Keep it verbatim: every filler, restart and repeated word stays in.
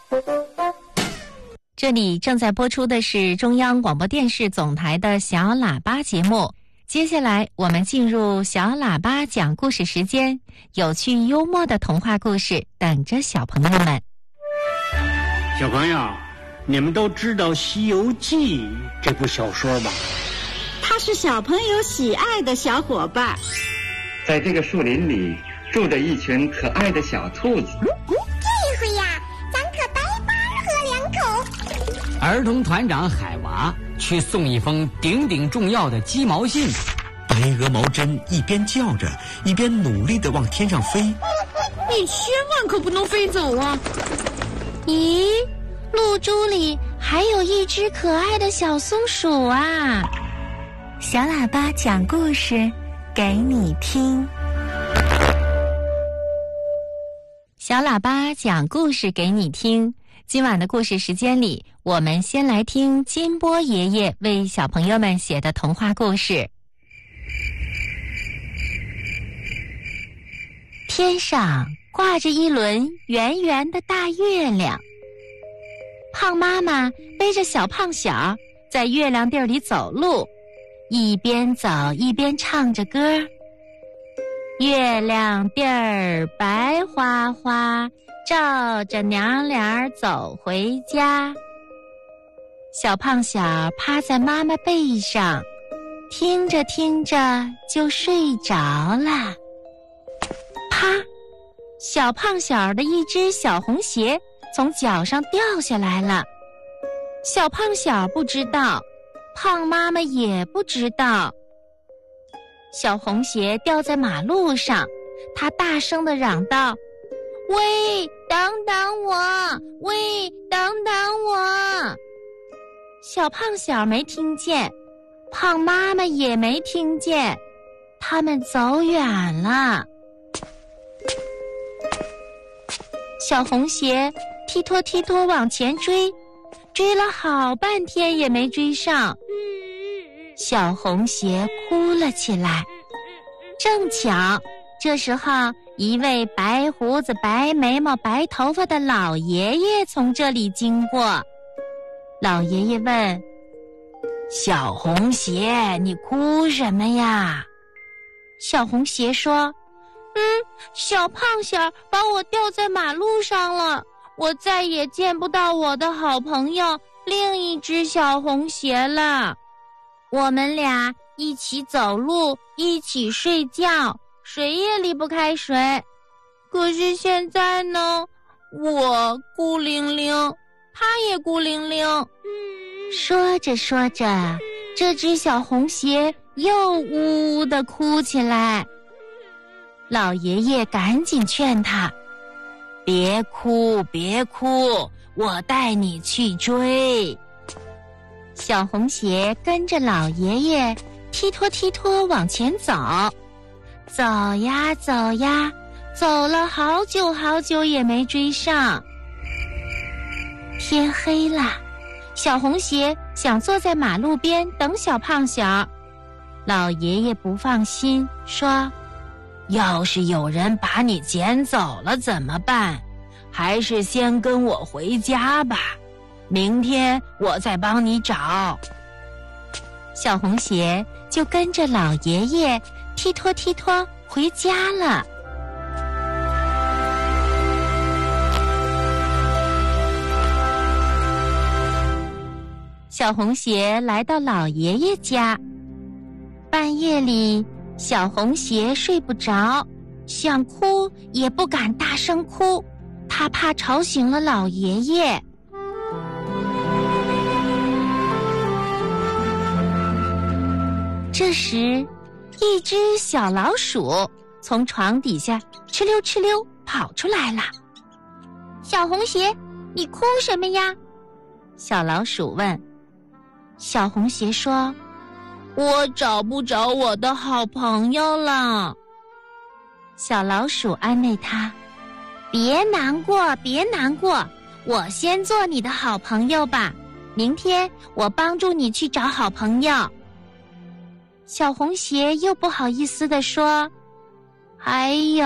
这里正在播出的是中央广播电视总台的小喇叭节目。接下来我们进入小喇叭讲故事时间，有趣幽默的童话故事等着小朋友们。 小朋友，你们都知道《西游记》这部小说吧？ 它是小朋友喜爱的小伙伴。 在这个树林里住着一群可爱的小兔子。 这回呀，咱可白巴喝两口。 儿童团长海娃去送一封顶顶重要的鸡毛信。 白鹅毛针一边叫着，一边努力地往天上飞。 你千万可不能飞走啊！ 咦，露珠里还有一只可爱的小松鼠啊！小喇叭讲故事给你听。小喇叭讲故事给你听。今晚的故事时间里，我们先来听金波爷爷为小朋友们写的童话故事。天上挂着一轮圆圆的大月亮，胖妈妈背着小胖小在月亮地里走路，一边走一边唱着歌。月亮地儿白花花，照着娘俩走回家。小胖小趴在妈妈背上，听着听着就睡着了。啪！小胖小的一只小红鞋从脚上掉下来了。小胖小不知道，胖妈妈也不知道。小红鞋掉在马路上，他大声地嚷道：喂，等等我！喂，等等我！小胖小没听见，胖妈妈也没听见，他们走远了。小红鞋踢拖踢拖往前追，追了好半天也没追上。小红鞋哭了起来。正巧这时候，一位白胡子白眉毛白头发的老爷爷从这里经过。老爷爷问：小红鞋，你哭什么呀？小红鞋说：嗯，小胖小把我吊在马路上了，我再也见不到我的好朋友另一只小红鞋了。我们俩一起走路，一起睡觉，谁也离不开谁。可是现在呢，我孤零零，他也孤零零。说着说着，这只小红鞋又呜呜地哭起来。老爷爷赶紧劝他：别哭别哭，我带你去追。小红鞋跟着老爷爷踢拖踢拖往前走，走呀走呀，走了好久好久也没追上。天黑了，小红鞋想坐在马路边等小胖小。老爷爷不放心，说：要是有人把你捡走了怎么办？还是先跟我回家吧，明天我再帮你找。小红鞋就跟着老爷爷踢拖踢拖回家了。小红鞋来到老爷爷家，半夜里小红鞋睡不着，想哭也不敢大声哭，他怕吵醒了老爷爷。这时，一只小老鼠从床底下哧溜哧溜跑出来了。小红鞋，你哭什么呀？小老鼠问。小红鞋说：我找不着我的好朋友了。小老鼠安慰他：别难过别难过，我先做你的好朋友吧，明天我帮助你去找好朋友。小红鞋又不好意思地说：哎呦，